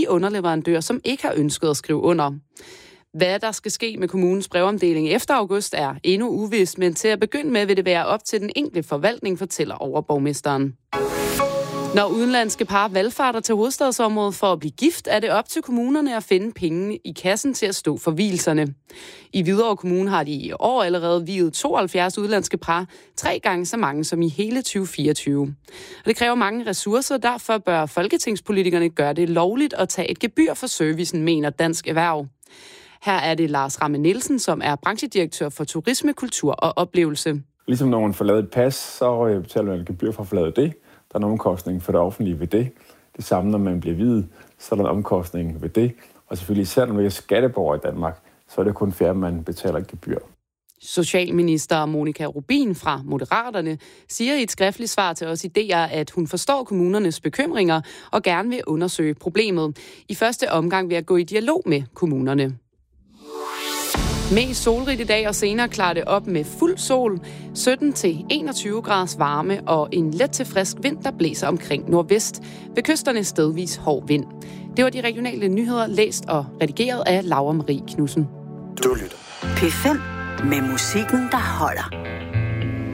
de underleverandører, som ikke har ønsket at skrive under. Hvad der skal ske med kommunens brevomdeling efter august er endnu uvist, men til at begynde med vil det være op til den enkelte forvaltning, fortæller overborgmesteren. Når udenlandske par valgfarter til hovedstadsområdet for at blive gift, er det op til kommunerne at finde penge i kassen til at stå for vielserne. I Hvidovre Kommune har de i år allerede viet 72 udenlandske par, 3 gange så mange som i hele 2024. Og det kræver mange ressourcer, derfor bør folketingspolitikerne gøre det lovligt at tage et gebyr for servicen, mener Dansk Erhverv. Her er det Lars Ramme Nielsen, som er branchedirektør for turisme, kultur og oplevelse. Ligesom når man får lavet et pas, så betaler man et gebyr for at få lavet det. Der er en omkostning for det offentlige ved det. Det samme, når man bliver viet, så er der en omkostning ved det. Og selvfølgelig især, når man er skatteborger i Danmark, så er det kun fair, at man betaler et gebyr. Socialminister Monika Rubin fra Moderaterne siger i et skriftligt svar til os i DR, at hun forstår kommunernes bekymringer og gerne vil undersøge problemet. I første omgang vil jeg gå i dialog med kommunerne. Mest solrigt i dag og senere klarer det op med fuld sol, 17-21 graders varme og en let til frisk vind, der blæser omkring nordvest. Ved kysterne stedvis hård vind. Det var de regionale nyheder, læst og redigeret af Laura Marie Knudsen. Du lytter. P5 med musikken, der holder.